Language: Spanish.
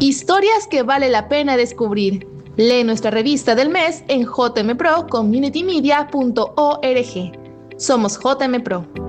Historias que vale la pena descubrir. Lee nuestra revista del mes en jmprocommunitymedia.org. Somos JM Pro.